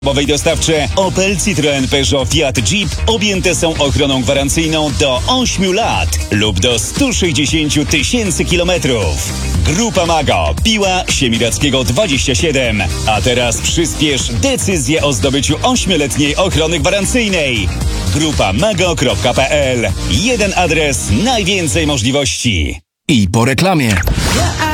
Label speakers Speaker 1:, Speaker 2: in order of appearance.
Speaker 1: dostawcze Opel, Citroen, Peugeot, Fiat, Jeep objęte są ochroną gwarancyjną do 8 lat lub do 160 tysięcy kilometrów. Grupa Mago, Piła Siemiradzkiego 27. A teraz przyspiesz decyzję o zdobyciu 8-letniej ochrony gwarancyjnej. grupamago.pl. Jeden adres, najwięcej możliwości.
Speaker 2: I po reklamie.